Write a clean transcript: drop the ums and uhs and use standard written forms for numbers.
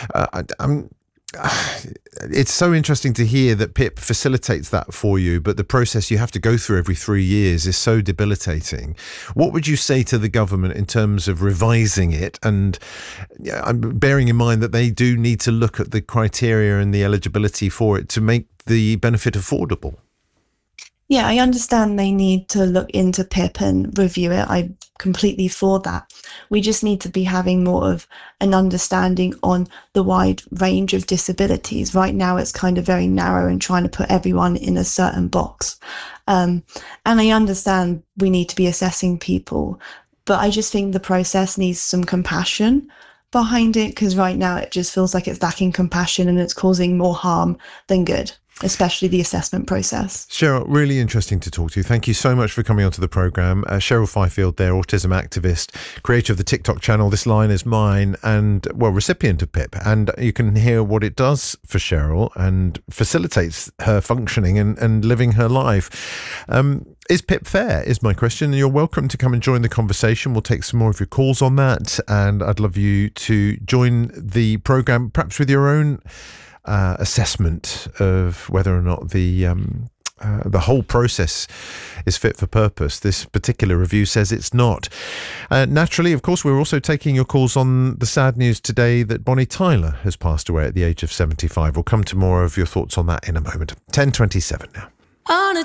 I'm It's so interesting to hear that PIP facilitates that for you, but the process you have to go through every 3 years is so debilitating. What would you say to the government in terms of revising it, and bearing in mind that they do need to look at the criteria and the eligibility for it to make the benefit affordable? Yeah, I understand they need to look into PIP and review it. I'm completely for that. We just need to be having more of an understanding on the wide range of disabilities. Right now, it's kind of very narrow and trying to put everyone in a certain box. And I understand we need to be assessing people, but I just think the process needs some compassion behind it, because right now it just feels like it's lacking compassion and it's causing more harm than good, especially the assessment process. Cheryl, really interesting to talk to you. Thank you so much for coming onto the programme. Cheryl Fifield there, autism activist, creator of the TikTok channel This Line Is Mine, and, well, recipient of PIP. And you can hear what it does for Cheryl and facilitates her functioning and living her life. Is PIP fair, is my question, and you're welcome to come and join the conversation. We'll take some more of your calls on that, and I'd love you to join the programme, perhaps with your own assessment of whether or not the whole process is fit for purpose. This particular review says it's not. Naturally, of course, we're also taking your calls on the sad news today that Bonnie Tyler has passed away at the age of 75. We'll come to more of your thoughts on that in a moment. 10:27 now.